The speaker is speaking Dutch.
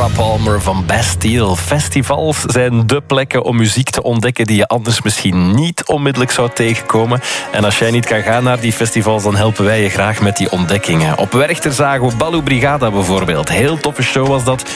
Palmer van Bastille. Festivals zijn dé plekken om muziek te ontdekken die je anders misschien niet onmiddellijk zou tegenkomen. En als jij niet kan gaan naar die festivals, dan helpen wij je graag met die ontdekkingen. Op Werchter zagen we Baloo Brigada bijvoorbeeld. Heel toffe show was dat.